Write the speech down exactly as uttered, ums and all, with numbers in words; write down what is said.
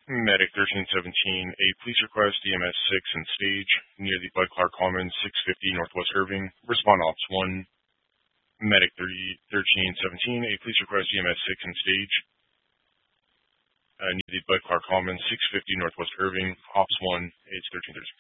Medic thirteen seventeen, a police request, E M S six and stage, near the Bud Clark Commons, six fifty Northwest Irving. Respond Ops one. Medic thirteen seventeen, a police request, E M S six and stage, uh, near the Bud Clark Commons, six fifty Northwest Irving. Ops one, it's thirteen thirty-six.